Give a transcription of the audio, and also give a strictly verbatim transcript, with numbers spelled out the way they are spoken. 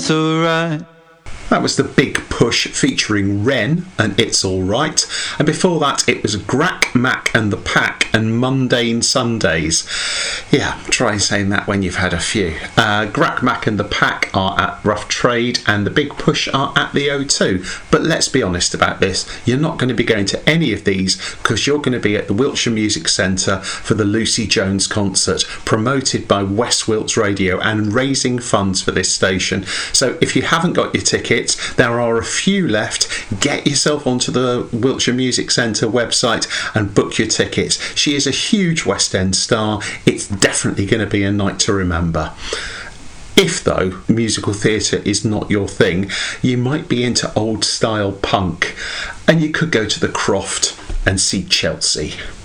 That's alright. That was The Big Push featuring Ren and It's Alright. And before that, it was Grack Mac and the Pack and Mundane Sundays. Yeah, try saying that when you've had a few. Uh, Grack Mac and the Pack are at Rough Trade and The Big Push are at the O two. But let's be honest about this. You're not going to be going to any of these because you're going to be at the Wiltshire Music Centre for the Lucy Jones concert, promoted by West Wilts Radio and raising funds for this station. So if you haven't got your ticket, there are a few left. Get yourself onto the Wiltshire Music Centre website and book your tickets. She is a huge West End star. It's definitely going to be a night to remember. If, though, musical theatre is not your thing, you might be into old style punk, and you could go to the Croft and see Chelsea.